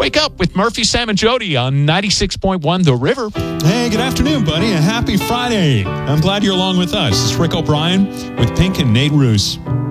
Wake up with Murphy, Sam, and Jody on 96.1 The River. Hey, good afternoon, buddy. A happy Friday. I'm glad you're along with us. It's Rick O'Brien with Pink and Nate Roos.